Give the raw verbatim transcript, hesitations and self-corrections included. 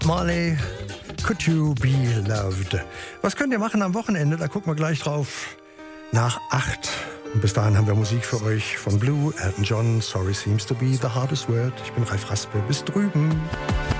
Marley, Could You Be Loved? Was könnt ihr machen am Wochenende? Da gucken wir gleich drauf. Nach acht. Und bis dahin haben wir Musik für euch von Blue, Elton John, Sorry Seems to Be the Hardest Word. Ich bin Ralf Raspe. Bis drüben.